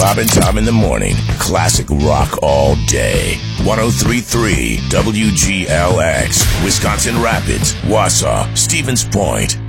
Robin Tom in the morning. Classic rock all day. 103.3 WGLX. Wisconsin Rapids, Wausau, Stevens Point.